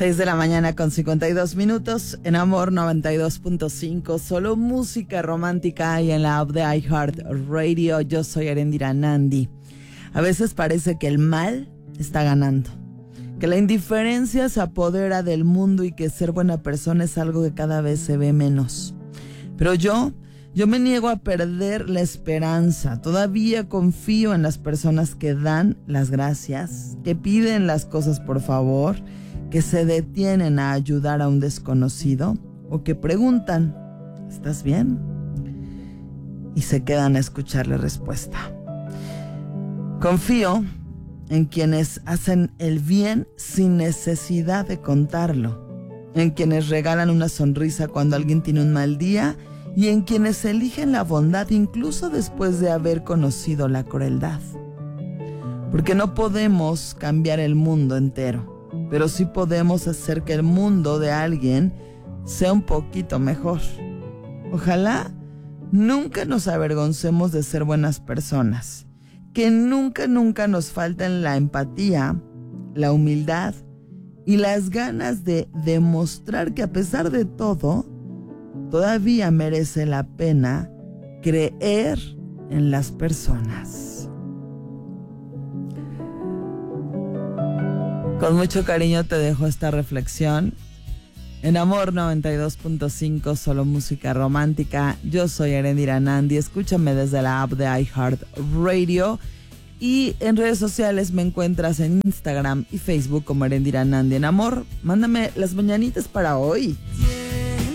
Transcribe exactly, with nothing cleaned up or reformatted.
seis de la mañana con cincuenta y dos minutos en Amor noventa y dos punto cinco. Solo música romántica y en la app de iHeartRadio. Yo soy Erendira Nandi. A veces parece que el mal está ganando, que la indiferencia se apodera del mundo y que ser buena persona es algo que cada vez se ve menos. Pero yo, yo me niego a perder la esperanza. Todavía confío en las personas que dan las gracias, que piden las cosas por favor, que se detienen a ayudar a un desconocido o que preguntan, ¿estás bien? Y se quedan a escuchar la respuesta. Confío en quienes hacen el bien sin necesidad de contarlo, en quienes regalan una sonrisa cuando alguien tiene un mal día y en quienes eligen la bondad incluso después de haber conocido la crueldad. Porque no podemos cambiar el mundo entero, pero sí podemos hacer que el mundo de alguien sea un poquito mejor. Ojalá nunca nos avergoncemos de ser buenas personas, que nunca, nunca nos falten la empatía, la humildad y las ganas de demostrar que a pesar de todo, todavía merece la pena creer en las personas. Con mucho cariño te dejo esta reflexión. En Amor noventa y dos punto cinco, solo música romántica. Yo soy Erendira Nandi. Escúchame desde la app de iHeartRadio. Y en redes sociales me encuentras en Instagram y Facebook como Erendira Nandi en Amor. Mándame las mañanitas para hoy.